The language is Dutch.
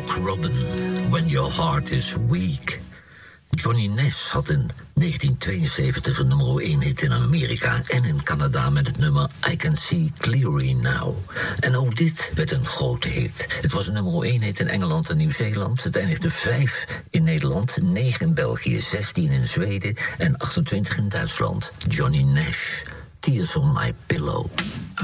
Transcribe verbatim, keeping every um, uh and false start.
Cock Robin, When Your Heart Is Weak. Johnny Nash had in negentien tweeënzeventig een nummer één hit in Amerika en in Canada met het nummer I Can See Clearly Now. En ook dit werd een grote hit. Het was een nummer één hit in Engeland en Nieuw-Zeeland. Het eindigde vijf in Nederland, negen in België, zestien in Zweden en achtentwintig in Duitsland. Johnny Nash, Tears on My Pillow.